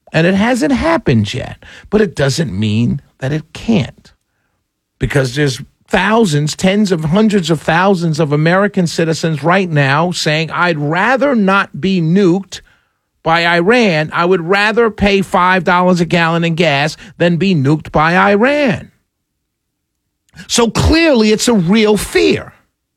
And it hasn't happened yet, but it doesn't mean that it can't. Because there's thousands, tens of hundreds of thousands of American citizens right now saying, I'd rather not be nuked by Iran. I would rather pay $5 a gallon in gas than be nuked by Iran. So clearly it's a real fear.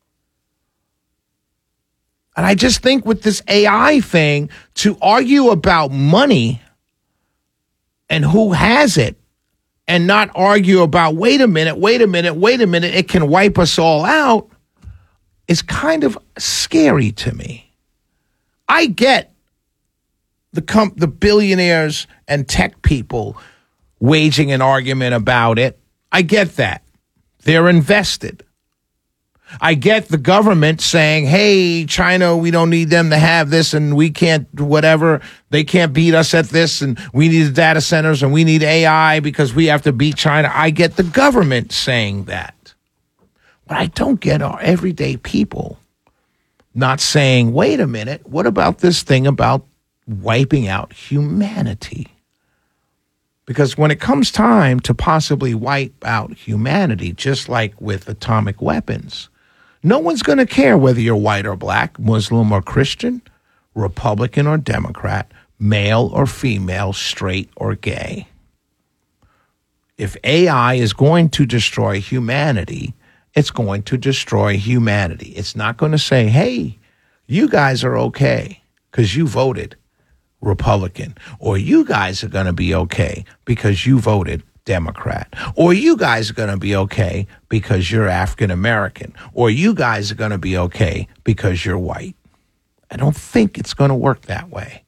And I just think with this AI thing, to argue about money and who has it, and not argue about, wait a minute, it can wipe us all out, is kind of scary to me. I get the billionaires and tech people waging an argument about it. I get that. They're invested. I get the government saying, hey, China, we don't need them to have this and we can't, whatever. They can't beat us at this and we need the data centers and we need AI because we have to beat China. I get the government saying that. What I don't get are everyday people not saying, wait a minute, what about this thing about wiping out humanity? Because when it comes time to possibly wipe out humanity, just like with atomic weapons, no one's going to care whether you're white or black, Muslim or Christian, Republican or Democrat, male or female, straight or gay. If AI is going to destroy humanity, it's going to destroy humanity. It's not going to say, hey, you guys are okay because you voted Republican, or you guys are going to be okay because you voted Democrat, or you guys are going to be okay because you're African American, or you guys are going to be okay because you're white. I don't think it's going to work that way.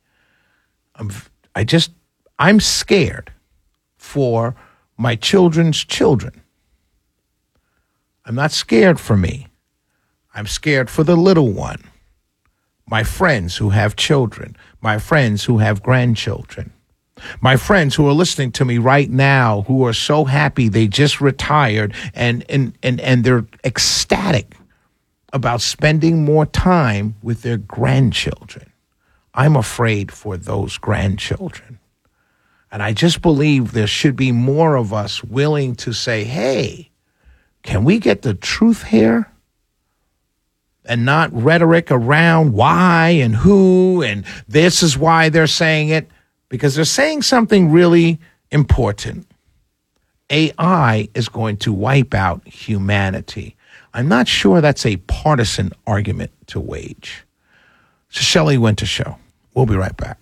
I'm scared for my children's children. I'm not scared for me. I'm scared for the little one. My friends who have children, my friends who have grandchildren, my friends who are listening to me right now who are so happy they just retired and they're ecstatic about spending more time with their grandchildren. I'm afraid for those grandchildren. And I just believe there should be more of us willing to say, hey, can we get the truth here? And not rhetoric around why and who and this is why they're saying it, because they're saying something really important. AI is going to wipe out humanity. I'm not sure that's a partisan argument to wage. It's the Shelley Winter Show. We'll be right back.